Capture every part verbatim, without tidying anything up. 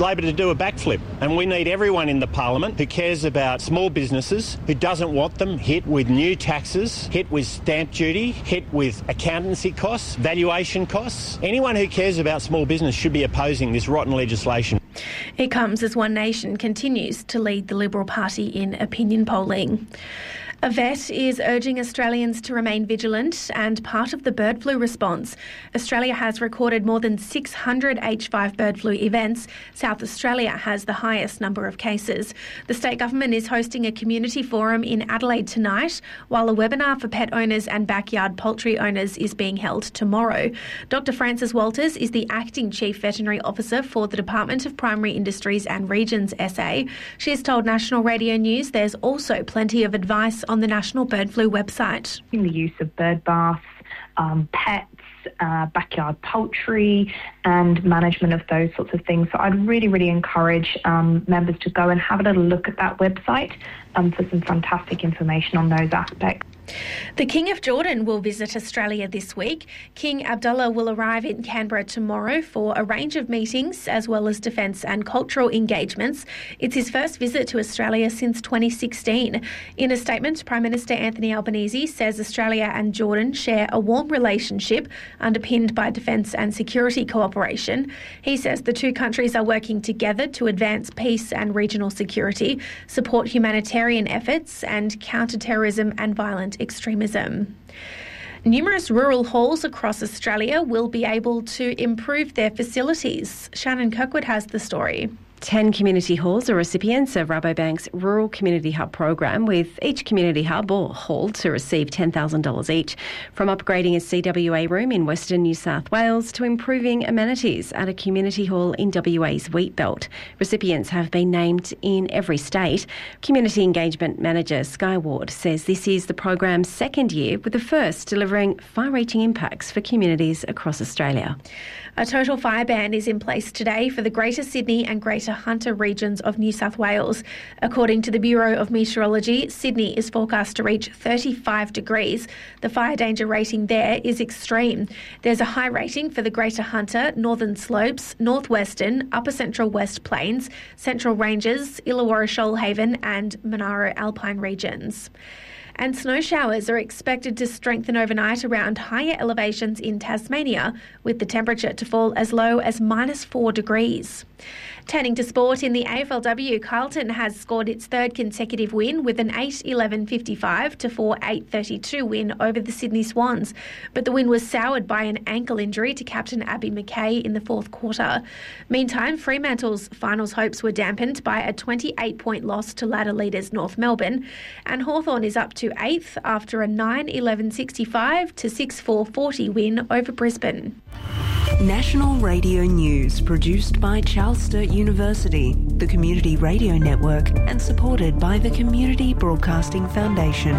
Labor to do a backflip. And we need everyone in the parliament who cares about small businesses, who doesn't want them hit with new taxes, hit with stamp duty, hit with accountancy costs, valuation costs. Anyone who cares about small business should be opposing this rotten legislation. It comes as One Nation continues to lead the Liberal Party in opinion polling. A vet is urging Australians to remain vigilant and part of the bird flu response. Australia has recorded more than six hundred H five bird flu events. South Australia has the highest number of cases. The state government is hosting a community forum in Adelaide tonight, while a webinar for pet owners and backyard poultry owners is being held tomorrow. Doctor Frances Walters is the Acting Chief Veterinary Officer for the Department of Primary Industries and Regions S A. She has told National Radio News there's also plenty of advice on the National Bird Flu website. The use of bird baths, um, pets, uh, backyard poultry and management of those sorts of things. So I'd really, really encourage um, members to go and have a little look at that website um, for some fantastic information on those aspects. The King of Jordan will visit Australia this week. King Abdullah will arrive in Canberra tomorrow for a range of meetings as well as defence and cultural engagements. It's his first visit to Australia since twenty sixteen. In a statement, Prime Minister Anthony Albanese says Australia and Jordan share a warm relationship underpinned by defence and security cooperation. He says the two countries are working together to advance peace and regional security, support humanitarian efforts and counter terrorism and violent extremism. Numerous rural halls across Australia will be able to improve their facilities. Shannon Kirkwood has the story. Ten community halls are recipients of Rabobank's Rural Community Hub program, with each community hub or hall to receive ten thousand dollars each, from upgrading a C W A room in Western New South Wales to improving amenities at a community hall in W A's Wheatbelt. Recipients have been named in every state. Community Engagement Manager Sky Ward says this is the program's second year, with the first delivering far-reaching impacts for communities across Australia. A total fire ban is in place today for the Greater Sydney and Greater Hunter regions of New South Wales. According to the Bureau of Meteorology, Sydney is forecast to reach thirty-five degrees. The fire danger rating there is extreme. There's a high rating for the Greater Hunter, Northern Slopes, Northwestern, Upper Central West Plains, Central Ranges, Illawarra Shoalhaven and Monaro Alpine regions. And snow showers are expected to strengthen overnight around higher elevations in Tasmania, with the temperature to fall as low as minus four degrees. Turning to sport, in the A F L W, Carlton has scored its third consecutive win with an eight eleven fifty-five to four eight thirty-two win over the Sydney Swans. But the win was soured by an ankle injury to captain Abby McKay in the fourth quarter. Meantime, Fremantle's finals hopes were dampened by a twenty-eight point loss to ladder leaders North Melbourne, and Hawthorn is up to eighth after a nine eleven sixty-five to six four forty win over Brisbane. National Radio News, produced by Charles Sturt University, the Community Radio Network, and supported by the Community Broadcasting Foundation.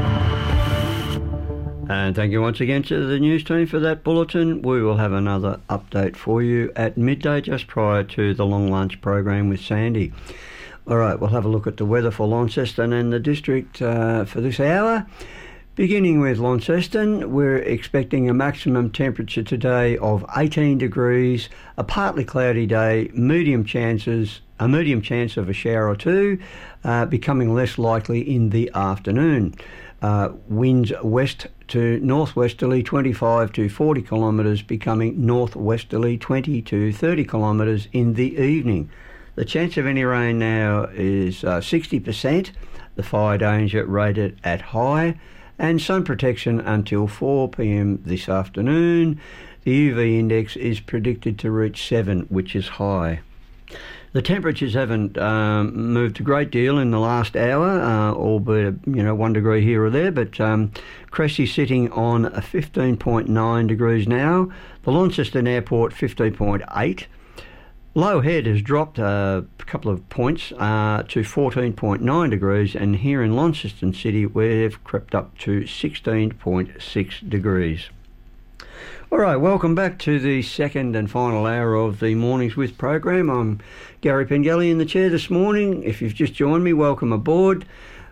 And thank you once again to the news team for that bulletin. We will have another update for you at midday, just prior to the long lunch program with Sandy. All right, we'll have a look at the weather for Launceston and the district uh, for this hour. Beginning with Launceston, we're expecting a maximum temperature today of eighteen degrees, a partly cloudy day, medium chances, a medium chance of a shower or two, uh, becoming less likely in the afternoon. Uh, winds west to northwesterly twenty-five to forty kilometres, becoming northwesterly twenty to thirty kilometres in the evening. The chance of any rain now is uh, sixty percent, the fire danger rated at high, and sun protection until four p.m. this afternoon. The U V index is predicted to reach seven, which is high. The temperatures haven't um, moved a great deal in the last hour, uh, albeit, you know, one degree here or there, but um, Cressy's sitting on a fifteen point nine degrees now. The Launceston Airport, fifteen point eight. Low Head has dropped a couple of points uh, to fourteen point nine degrees, and here in Launceston City we've crept up to sixteen point six degrees. All right, welcome back to the second and final hour of the Mornings With program. I'm Gary Pengelly in the chair this morning. If you've just joined me, welcome aboard.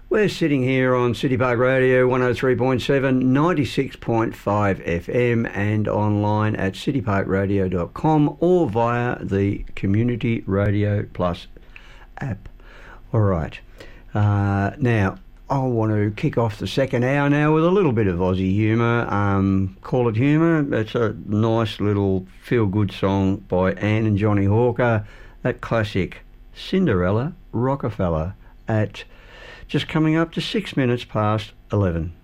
We're sitting here on City Park Radio one oh three point seven, ninety-six point five F M and online at city park radio dot com or via the Community Radio Plus app. All right. Uh, now, I want to kick off the second hour now with a little bit of Aussie humour. Um, call it humour. It's a nice little feel-good song by Anne and Johnny Hawker. That classic Cinderella Rockefeller at just coming up to six minutes past eleven.